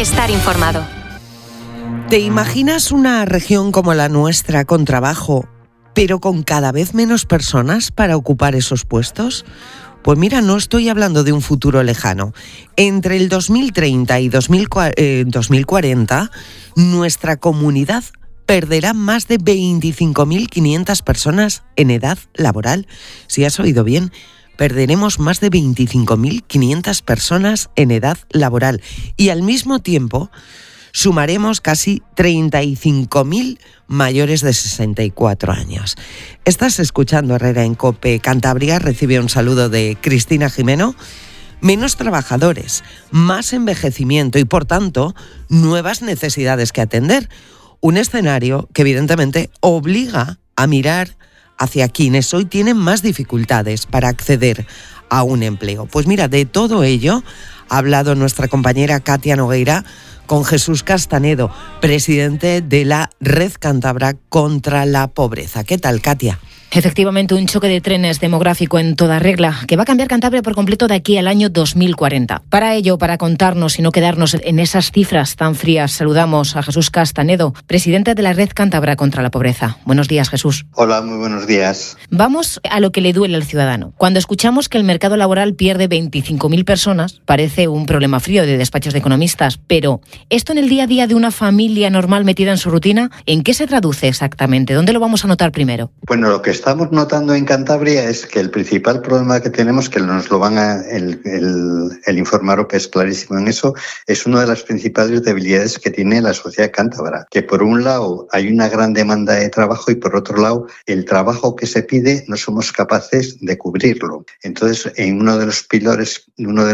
estar informado. ¿Te imaginas una región como la nuestra con trabajo, pero con cada vez menos personas para ocupar esos puestos? Pues mira, no estoy hablando de un futuro lejano. Entre el 2030 y 2040, nuestra comunidad perderá más de 25.500 personas en edad laboral. Si has oído bien, perderemos más de 25.500 personas en edad laboral. Y al mismo tiempo, sumaremos casi 35.000 mayores de 64 años. Estás escuchando Herrera en COPE. Cantabria recibe un saludo de Cristina Jimeno. Menos trabajadores, más envejecimiento y, por tanto, nuevas necesidades que atender. Un escenario que, evidentemente, obliga a mirar hacia quienes hoy tienen más dificultades para acceder a un empleo. Pues mira, de todo ello ha hablado nuestra compañera Katia Nogueira con Jesús Castanedo, presidente de la Red Cántabra contra la Pobreza. ¿Qué tal, Katia? Efectivamente, un choque de trenes demográfico en toda regla que va a cambiar Cantabria por completo de aquí al año 2040. Para ello, para contarnos y no quedarnos en esas cifras tan frías, saludamos a Jesús Castanedo, presidente de la Red Cántabra contra la Pobreza. Buenos días, Jesús. Hola, muy buenos días. Vamos a lo que le duele al ciudadano. Cuando escuchamos que el mercado laboral pierde 25.000 personas, parece un problema frío de despachos de economistas, pero esto en el día a día de una familia normal metida en su rutina, ¿en qué se traduce exactamente? ¿Dónde lo vamos a notar primero? Bueno, lo que estamos notando en Cantabria es que el principal problema que tenemos, que nos lo van a el informe AROPE es clarísimo en eso, es una de las principales debilidades que tiene la sociedad cántabra, que por un lado hay una gran demanda de trabajo y por otro lado el trabajo que se pide no somos capaces de cubrirlo. Entonces, en uno de los pilares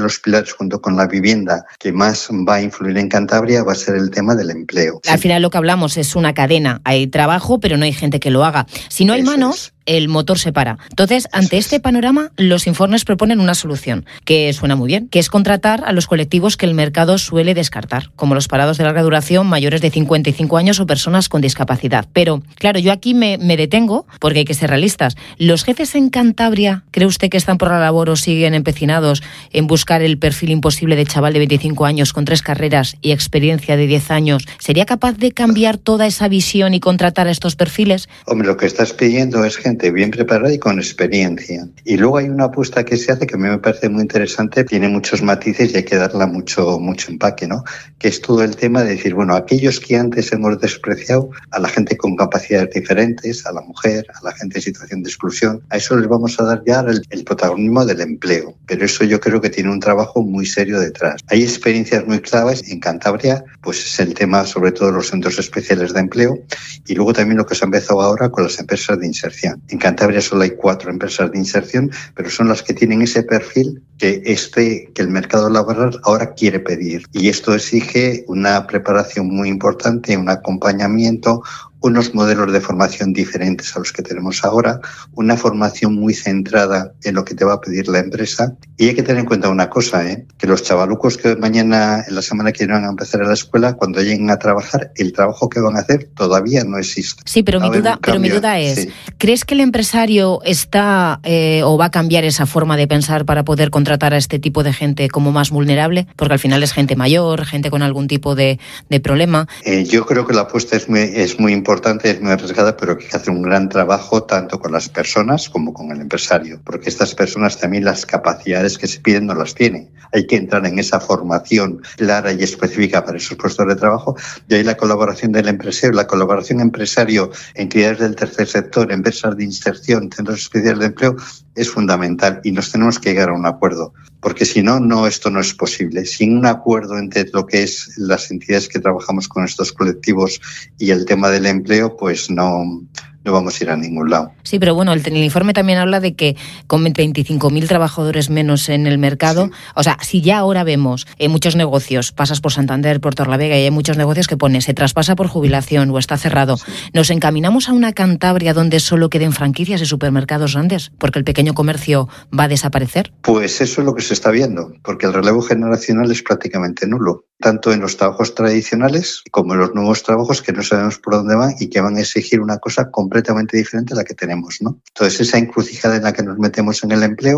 junto con la vivienda que más va a influir en Cantabria va a ser el tema del empleo. Al final lo que hablamos es una cadena. Hay trabajo, pero no hay gente que lo haga. Si no hay manos, el motor se para. Entonces, ante este panorama, los informes proponen una solución, que suena muy bien, que es contratar a los colectivos que el mercado suele descartar, como los parados de larga duración, mayores de 55 años o personas con discapacidad. Pero, claro, yo aquí me detengo, porque hay que ser realistas. ¿Los jefes en Cantabria, cree usted que están por la labor o siguen empecinados en buscar el perfil imposible de chaval de 25 años con 3 carreras y experiencia de 10 años? ¿Sería capaz de cambiar toda esa visión y contratar a estos perfiles? Hombre, lo que estás pidiendo es gente bien preparada y con experiencia. Y luego hay una apuesta que se hace que a mí me parece muy interesante, tiene muchos matices y hay que darle mucho empaque, ¿no? Que es todo el tema de decir, bueno, aquellos que antes hemos despreciado, a la gente con capacidades diferentes, a la mujer, a la gente en situación de exclusión, a eso les vamos a dar ya el protagonismo del empleo. Pero eso yo creo que tiene un trabajo muy serio detrás. Hay experiencias muy claves en Cantabria, pues es el tema sobre todo de los centros especiales de empleo y luego también lo que se ha empezado ahora con las empresas de inserción. En Cantabria solo hay 4 empresas de inserción, pero son las que tienen ese perfil que el mercado laboral ahora quiere pedir. Y esto exige una preparación muy importante, un acompañamiento, unos modelos de formación diferentes a los que tenemos ahora, una formación muy centrada en lo que te va a pedir la empresa. Y hay que tener en cuenta una cosa, que los chavalucos que mañana, en la semana que van a empezar a la escuela, cuando lleguen a trabajar, el trabajo que van a hacer todavía no existe. Sí, pero mi duda es, sí. ¿Crees que el empresario está o va a cambiar esa forma de pensar para poder contratar a este tipo de gente como más vulnerable? Porque al final es gente mayor, gente con algún tipo de problema. Yo creo que la apuesta es muy importante, es muy arriesgada, pero que hay que hacer un gran trabajo tanto con las personas como con el empresario, porque estas personas también las capacidades que se piden no las tienen. Hay que entrar en esa formación clara y específica para esos puestos de trabajo, y ahí la colaboración del empresario, la colaboración empresario, entidades del tercer sector, empresas de inserción, centros especiales de empleo, es fundamental y nos tenemos que llegar a un acuerdo, porque si no, esto no es posible. Sin un acuerdo entre lo que es las entidades que trabajamos con estos colectivos y el tema del empleo, pues no vamos a ir a ningún lado. Sí, pero bueno, el informe también habla de que con 25.000 trabajadores menos en el mercado, sí. O sea, si ya ahora vemos en muchos negocios, pasas por Santander, por Torlavega y hay muchos negocios que pone, se traspasa por jubilación o está cerrado, sí. ¿Nos encaminamos a una Cantabria donde solo queden franquicias y supermercados grandes? ¿Porque el pequeño comercio va a desaparecer? Pues eso es lo que se está viendo, porque el relevo generacional es prácticamente nulo, tanto en los trabajos tradicionales como en los nuevos trabajos que no sabemos por dónde van y que van a exigir una cosa completamente diferente a la que tenemos, ¿no? Entonces, esa encrucijada en la que nos metemos en el empleo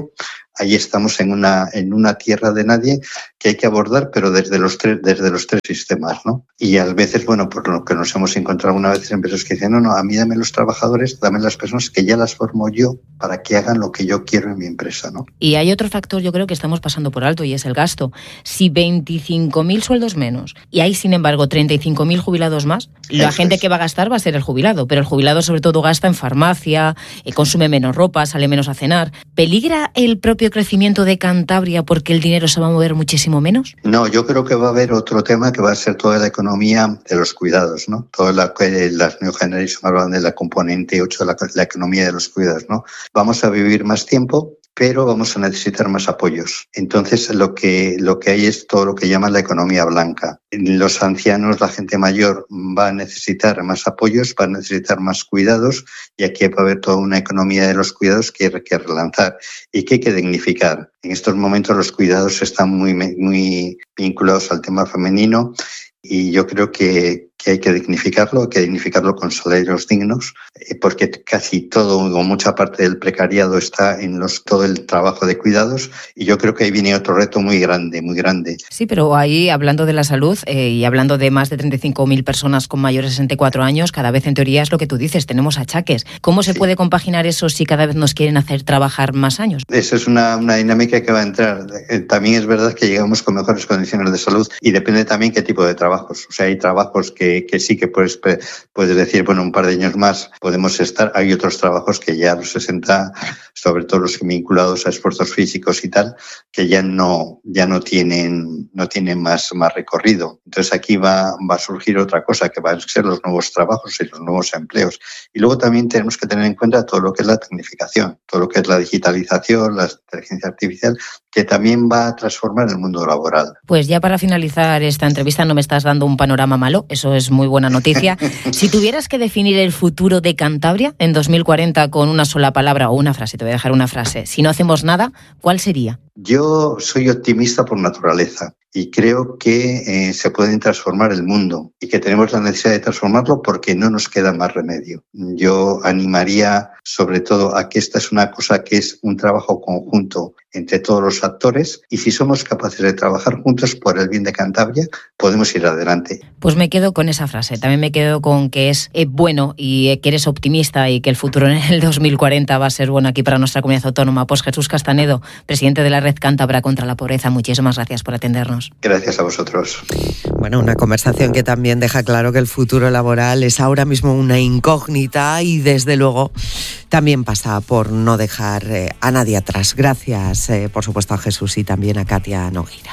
ahí estamos en una tierra de nadie que hay que abordar, pero desde los tres sistemas, ¿no? Y a veces, bueno, por lo que nos hemos encontrado una vez empresas que dicen, no, a mí dame los trabajadores, dame las personas que ya las formo yo para que hagan lo que yo quiero en mi empresa, ¿no? Y hay otro factor, yo creo que estamos pasando por alto, y es el gasto. Si 25.000 sueldos menos y hay, sin embargo, 35.000 jubilados más, la gente que va a gastar va a ser el jubilado, pero el jubilado sobre todo gasta en farmacia, consume menos ropa, sale menos a cenar. ¿Peligra el propio crecimiento de Cantabria porque el dinero se va a mover muchísimo menos? No, yo creo que va a haber otro tema que va a ser toda la economía de los cuidados, ¿no? Todas las New Generation hablan de la componente 8 de la economía de los cuidados, ¿no? Vamos a vivir más tiempo, pero vamos a necesitar más apoyos. Entonces, lo que hay es todo lo que llaman la economía blanca. Los ancianos, la gente mayor, va a necesitar más apoyos, va a necesitar más cuidados, y aquí va a haber toda una economía de los cuidados que hay que relanzar y que hay que dignificar. En estos momentos los cuidados están muy vinculados al tema femenino, y yo creo que hay que dignificarlo con salarios dignos, porque casi todo o mucha parte del precariado está en todo el trabajo de cuidados, y yo creo que ahí viene otro reto muy grande, muy grande. Sí, pero ahí, hablando de la salud y hablando de más de 35.000 personas con mayores de 64 años, cada vez en teoría es lo que tú dices, tenemos achaques. ¿Cómo se puede compaginar eso si cada vez nos quieren hacer trabajar más años? Esa es una dinámica que va a entrar. También es verdad que llegamos con mejores condiciones de salud, y depende también qué tipo de trabajos. O sea, hay trabajos que sí que puedes decir, bueno, un par de años más podemos estar. Hay otros trabajos que ya a los 60, sobre todo los vinculados a esfuerzos físicos y tal, que ya no tienen más recorrido. Entonces aquí va a surgir otra cosa, que van a ser los nuevos trabajos y los nuevos empleos. Y luego también tenemos que tener en cuenta todo lo que es la tecnificación, todo lo que es la digitalización, la inteligencia artificial, que también va a transformar el mundo laboral. Pues ya para finalizar esta entrevista, no me estás dando un panorama malo, eso es muy buena noticia. Si tuvieras que definir el futuro de Cantabria en 2040 con una sola palabra o una frase, te voy a dejar una frase, si no hacemos nada, ¿cuál sería? Yo soy optimista por naturaleza y creo que se puede transformar el mundo y que tenemos la necesidad de transformarlo porque no nos queda más remedio. Yo animaría sobre todo a que esta es una cosa que es un trabajo conjunto entre todos los actores, y si somos capaces de trabajar juntos por el bien de Cantabria, podemos ir adelante. Pues me quedo con esa frase, también me quedo con que es bueno y que eres optimista y que el futuro en el 2040 va a ser bueno aquí para nuestra comunidad autónoma. Pues Jesús Castanedo, presidente de la Red Cántabra contra la Pobreza, muchísimas gracias por atendernos. Gracias a vosotros. Bueno, una conversación que también deja claro que el futuro laboral es ahora mismo una incógnita, y desde luego también pasa por no dejar a nadie atrás. Gracias, por supuesto, a Jesús y también a Katia Nogueira.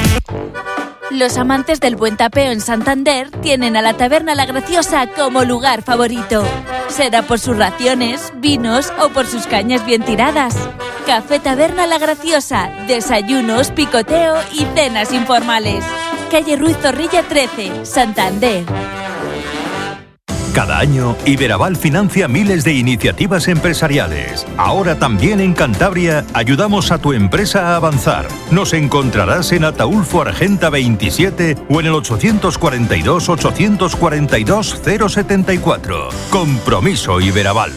Los amantes del buen tapeo en Santander tienen a la Taberna La Graciosa como lugar favorito. Será por sus raciones, vinos o por sus cañas bien tiradas. Café Taberna La Graciosa, desayunos, picoteo y cenas informales. Calle Ruiz Zorrilla 13, Santander. Cada año, Iberaval financia miles de iniciativas empresariales. Ahora también en Cantabria ayudamos a tu empresa a avanzar. Nos encontrarás en Ataulfo Argenta 27 o en el 842-842-074. Compromiso Iberaval.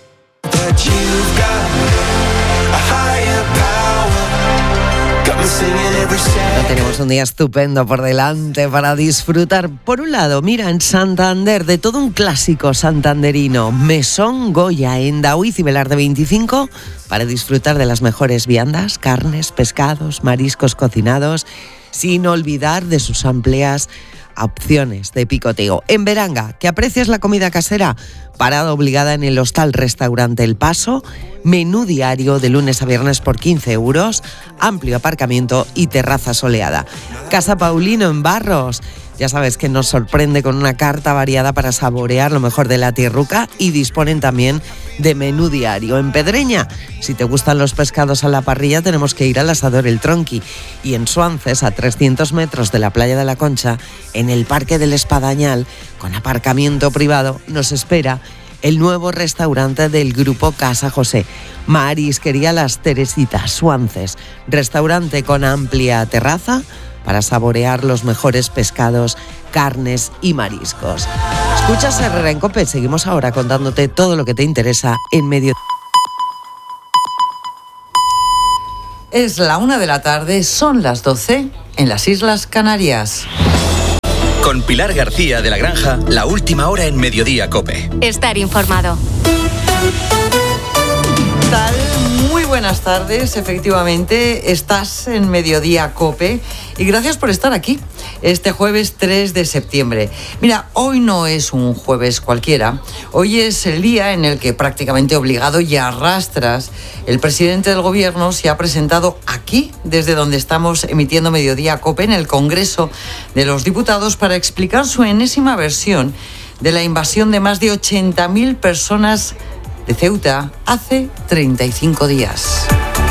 Tenemos un día estupendo por delante para disfrutar. Por un lado, mira, en Santander, de todo un clásico santanderino, Mesón Goya, en Daoiz y Velarde 25, para disfrutar de las mejores viandas, carnes, pescados, mariscos cocinados, sin olvidar de sus amplias opciones de picoteo. En Beranga, que aprecias la comida casera, parada obligada en el hostal restaurante El Paso, menú diario de lunes a viernes por 15 euros, amplio aparcamiento y terraza soleada. Casa Paulino en Barros, ya sabes que nos sorprende con una carta variada para saborear lo mejor de la tierruca, y disponen también de menú diario. En Pedreña, si te gustan los pescados a la parrilla, tenemos que ir al asador El Tronqui. Y en Suances, a 300 metros de la playa de la Concha, en el Parque del Espadañal, con aparcamiento privado, nos espera el nuevo restaurante del Grupo Casa José. Marisquería Las Teresitas, Suances, restaurante con amplia terraza para saborear los mejores pescados, carnes y mariscos. Escuchas Herrera en COPE, seguimos ahora contándote todo lo que te interesa en medio. Es la 1 de la tarde, son las 12 en las Islas Canarias. Con Pilar García de la Granja, la última hora en Mediodía COPE. Estar informado. ¿Qué tal? Muy buenas tardes, efectivamente, estás en Mediodía COPE y gracias por estar aquí este jueves 3 de septiembre. Mira, hoy no es un jueves cualquiera, hoy es el día en el que prácticamente obligado y a rastras el presidente del gobierno se ha presentado aquí, desde donde estamos emitiendo Mediodía COPE, en el Congreso de los Diputados, para explicar su enésima versión de la invasión de más de 80.000 personas de Ceuta hace 35 días.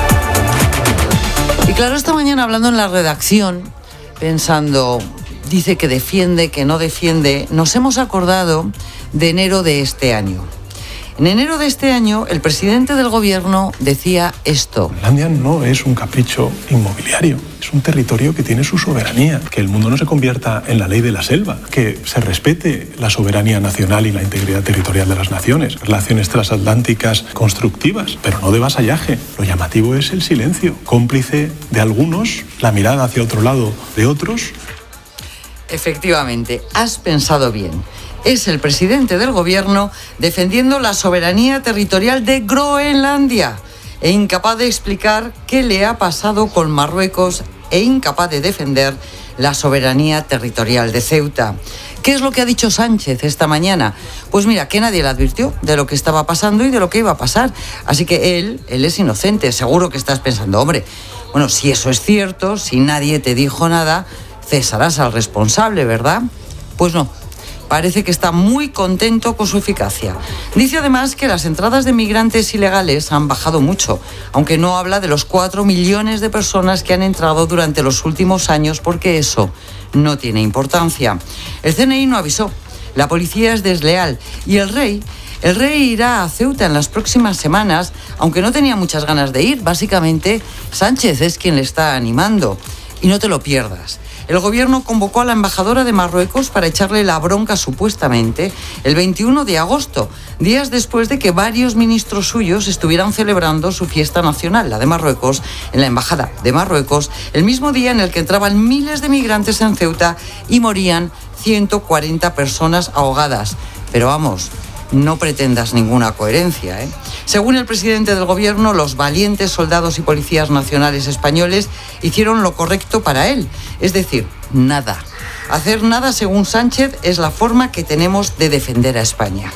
Y claro, esta mañana hablando en la redacción, pensando, dice que defiende, que no defiende, nos hemos acordado de enero de este año. En enero de este año, el presidente del gobierno decía esto. Groenlandia no es un capricho inmobiliario, es un territorio que tiene su soberanía, que el mundo no se convierta en la ley de la selva, que se respete la soberanía nacional y la integridad territorial de las naciones, relaciones transatlánticas constructivas, pero no de vasallaje. Lo llamativo es el silencio, cómplice de algunos, la mirada hacia otro lado de otros. Efectivamente, has pensado bien. Es el presidente del gobierno defendiendo la soberanía territorial de Groenlandia e incapaz de explicar qué le ha pasado con Marruecos e incapaz de defender la soberanía territorial de Ceuta. ¿Qué es lo que ha dicho Sánchez esta mañana? Pues mira, que nadie le advirtió de lo que estaba pasando y de lo que iba a pasar. Así que él es inocente. Seguro que estás pensando, hombre, bueno, si eso es cierto, si nadie te dijo nada, cesarás al responsable, ¿verdad? Pues no. Parece que está muy contento con su eficacia. Dice además que las entradas de migrantes ilegales han bajado mucho, aunque no habla de los 4 millones de personas que han entrado durante los últimos años, porque eso no tiene importancia. El CNI no avisó, la policía es desleal y el rey irá a Ceuta en las próximas semanas, aunque no tenía muchas ganas de ir. Básicamente, Sánchez es quien le está animando. Y no te lo pierdas. El gobierno convocó a la embajadora de Marruecos para echarle la bronca supuestamente el 21 de agosto, días después de que varios ministros suyos estuvieran celebrando su fiesta nacional, la de Marruecos, en la embajada de Marruecos, el mismo día en el que entraban miles de migrantes en Ceuta y morían 140 personas ahogadas. Pero vamos, no pretendas ninguna coherencia, ¿eh? Según el presidente del gobierno, los valientes soldados y policías nacionales españoles hicieron lo correcto para él, es decir, nada. Hacer nada, según Sánchez, es la forma que tenemos de defender a España.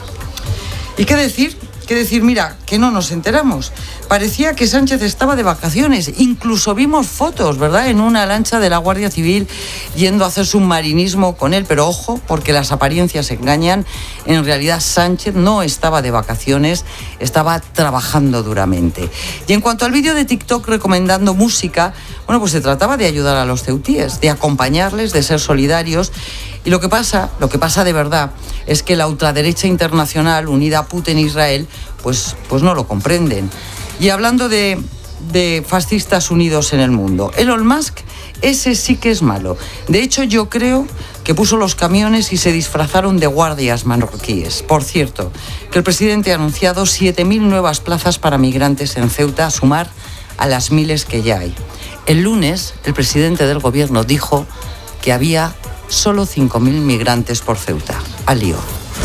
¿Y qué decir? Mira, que no nos enteramos. Parecía que Sánchez estaba de vacaciones. Incluso vimos fotos, ¿verdad?, en una lancha de la Guardia Civil yendo a hacer submarinismo con él. Pero ojo, porque las apariencias engañan. En realidad Sánchez no estaba de vacaciones, estaba trabajando duramente. Y en cuanto al vídeo de TikTok recomendando música, bueno, pues se trataba de ayudar a los ceutíes, de acompañarles, de ser solidarios. Y lo que pasa de verdad es que la ultraderecha internacional unida a Putin e Israel pues no lo comprenden. Y hablando de fascistas unidos en el mundo, Elon Musk, ese sí que es malo. De hecho, yo creo que puso los camiones y se disfrazaron de guardias marroquíes. Por cierto, que el presidente ha anunciado 7.000 nuevas plazas para migrantes en Ceuta, a sumar a las miles que ya hay. El lunes, el presidente del gobierno dijo que había solo 5.000 migrantes por Ceuta. Al lío.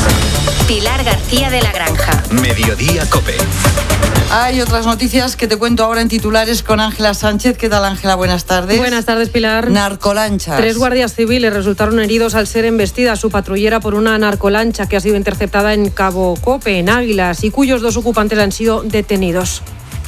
Pilar García de la Granja. Mediodía COPE. Hay otras noticias que te cuento ahora en titulares con Ángela Sánchez. ¿Qué tal, Ángela? Buenas tardes. Buenas tardes, Pilar. Narcolanchas. 3 guardias civiles resultaron heridos al ser embestida su patrullera por una narcolancha que ha sido interceptada en Cabo Cope, en Águilas, y cuyos 2 ocupantes han sido detenidos.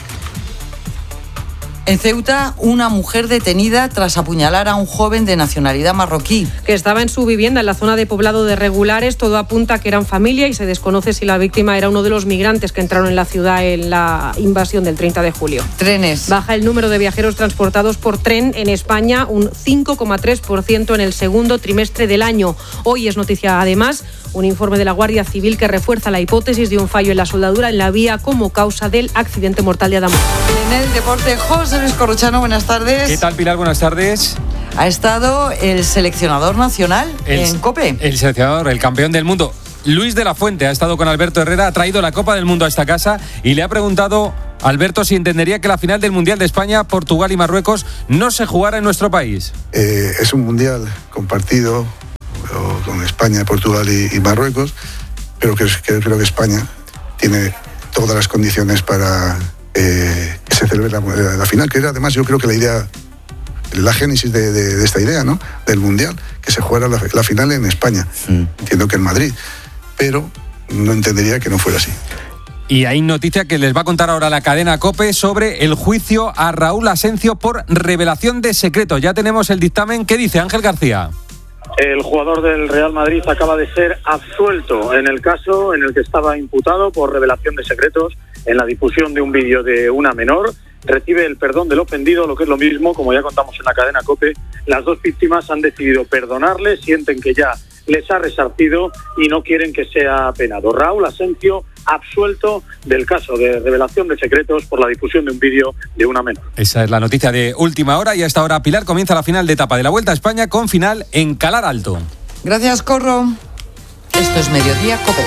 En Ceuta, una mujer detenida tras apuñalar a un joven de nacionalidad marroquí. Que estaba en su vivienda en la zona de poblado de Regulares. Todo apunta a que eran familia y se desconoce si la víctima era uno de los migrantes que entraron en la ciudad en la invasión del 30 de julio. Trenes. Baja el número de viajeros transportados por tren en España un 5,3% en el segundo trimestre del año. Hoy es noticia, además, un informe de la Guardia Civil que refuerza la hipótesis de un fallo en la soldadura en la vía como causa del accidente mortal de Adamuz. En el deporte, José Luis Corrochano, buenas tardes. ¿Qué tal, Pilar? Buenas tardes. Ha estado el seleccionador nacional en COPE. El seleccionador, el campeón del mundo. Luis de la Fuente ha estado con Alberto Herrera, ha traído la Copa del Mundo a esta casa y le ha preguntado Alberto, si entendería que la final del Mundial de España, Portugal y Marruecos no se jugara en nuestro país. Es un Mundial compartido con España, Portugal y Marruecos, pero creo que España tiene todas las condiciones para que se celebre la final, que era además yo creo que la génesis de esta idea, ¿no?, del Mundial, que se jugara la final en España. Entiendo que en Madrid, pero no entendería que no fuera así. Y hay noticia que les va a contar ahora la cadena COPE sobre el juicio a Raúl Asencio por revelación de secretos. Ya tenemos el dictamen. ¿Qué dice Ángel García? El jugador del Real Madrid acaba de ser absuelto en el caso en el que estaba imputado por revelación de secretos en la difusión de un vídeo de una menor. Recibe el perdón del ofendido, lo que es lo mismo, como ya contamos en la cadena COPE, las dos víctimas han decidido perdonarle, sienten que ya les ha resarcido y no quieren que sea penado. Raúl Asencio, absuelto del caso de revelación de secretos por la difusión de un vídeo de una menor. Esa es la noticia de última hora y a esta hora, Pilar, comienza la final de etapa de la Vuelta a España con final en Calar Alto. Gracias, Corro. Esto es Mediodía COPE.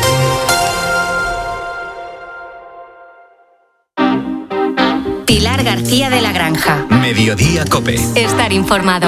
Pilar García de la Granja. Mediodía COPE. Estar informado.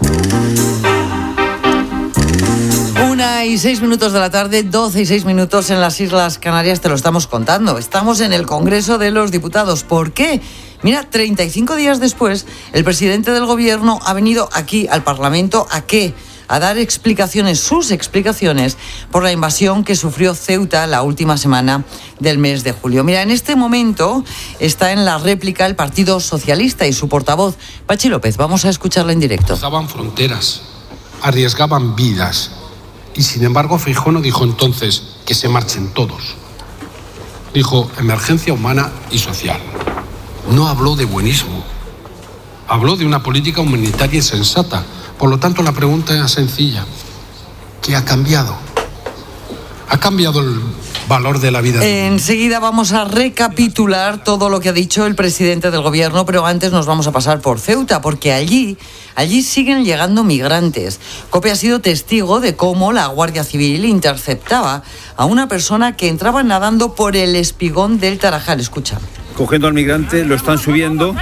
1:06 de la tarde, 12:06 en las Islas Canarias, te lo estamos contando. Estamos en el Congreso de los Diputados. ¿Por qué? Mira, 35 días después, el presidente del Gobierno ha venido aquí al Parlamento ¿a qué? A dar sus explicaciones por la invasión que sufrió Ceuta la última semana del mes de julio. Mira, en este momento está en la réplica el Partido Socialista y su portavoz, Pachi López. Vamos a escucharla en directo. Cruzaban fronteras, arriesgaban vidas. Y sin embargo, Feijóo no dijo entonces que se marchen todos. Dijo emergencia humana y social. No habló de buenismo. Habló de una política humanitaria y sensata. Por lo tanto, la pregunta es sencilla. ¿Qué ha cambiado? ¿Ha cambiado el valor de la vida? Enseguida vamos a recapitular todo lo que ha dicho el presidente del Gobierno, pero antes nos vamos a pasar por Ceuta, porque allí siguen llegando migrantes. COPE ha sido testigo de cómo la Guardia Civil interceptaba a una persona que entraba nadando por el espigón del Tarajal. Escucha. Cogiendo al migrante, lo están subiendo,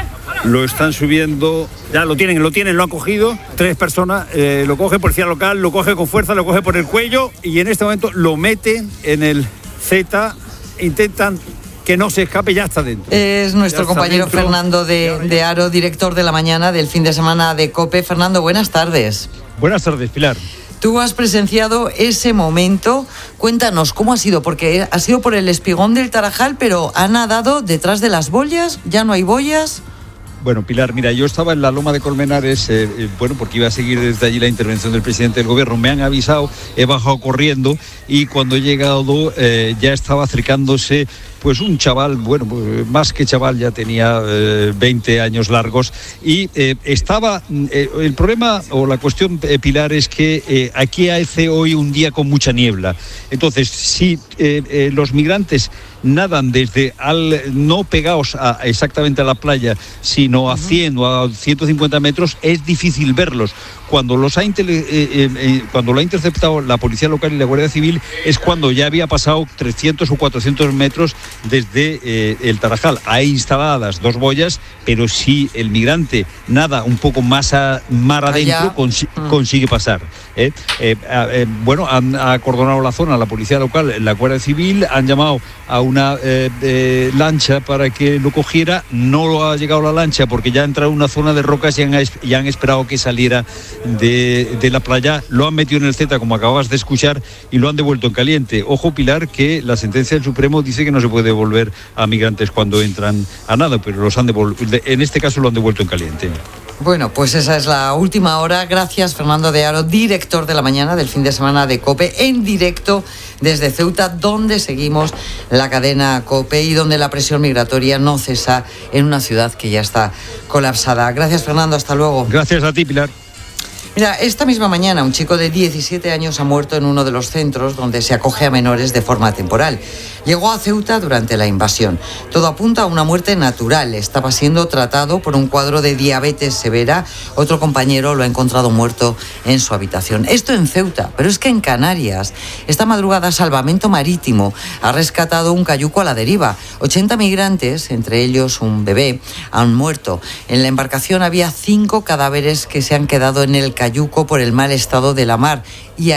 ya lo tienen, lo han cogido, 3 personas, lo coge policía local, lo coge con fuerza, lo coge por el cuello y en este momento lo meten en el Z, intentan que no se escape, ya está dentro. Es nuestro compañero dentro. Fernando de Aro, director de la mañana del fin de semana de COPE. Fernando, buenas tardes. Buenas tardes, Pilar. Tú has presenciado ese momento. Cuéntanos, ¿cómo ha sido? Porque ha sido por el espigón del Tarajal, pero ¿ha nadado detrás de las boyas? ¿Ya no hay boyas? Bueno, Pilar, mira, yo estaba en la Loma de Colmenares, porque iba a seguir desde allí la intervención del presidente del Gobierno. Me han avisado, he bajado corriendo y cuando he llegado ya estaba acercándose pues un chaval, bueno, más que chaval, ya tenía 20 años largos y estaba, el problema o la cuestión, Pilar, es que aquí hace hoy un día con mucha niebla. Entonces, si los migrantes nadan desde no pegados exactamente a la playa, sino a 100 o a 150 metros, es difícil verlos. Cuando lo ha interceptado la policía local y la Guardia Civil es cuando ya había pasado 300 o 400 metros desde el Tarajal. Hay instaladas 2 boyas, pero si el migrante nada un poco más mar adentro, consigue pasar. Bueno, han acordonado la zona, la policía local, la Guardia Civil, han llamado a una lancha para que lo cogiera. No ha llegado la lancha porque ya ha entrado en una zona de rocas y han esperado que saliera de la playa. Lo han metido en el Z, como acabas de escuchar, y lo han devuelto en caliente. Ojo, Pilar, que la sentencia del Supremo dice que no se puede devolver a migrantes cuando entran a nada, pero en este caso lo han devuelto en caliente. Bueno, pues esa es la última hora. Gracias, Fernando de Aro, director de la mañana del fin de semana de COPE, en directo desde Ceuta, donde seguimos la cadena COPE y donde la presión migratoria no cesa en una ciudad que ya está colapsada. Gracias, Fernando. Hasta luego. Gracias a ti, Pilar. Mira, esta misma mañana un chico de 17 años ha muerto en uno de los centros donde se acoge a menores de forma temporal. Llegó a Ceuta durante la invasión. Todo apunta a una muerte natural. Estaba siendo tratado por un cuadro de diabetes severa. Otro compañero lo ha encontrado muerto en su habitación. Esto en Ceuta, pero es que en Canarias, esta madrugada Salvamento Marítimo ha rescatado un cayuco a la deriva. 80 migrantes, entre ellos un bebé, han muerto. En la embarcación había 5 cadáveres que se han quedado en el cayuco por el mal estado de la mar. Y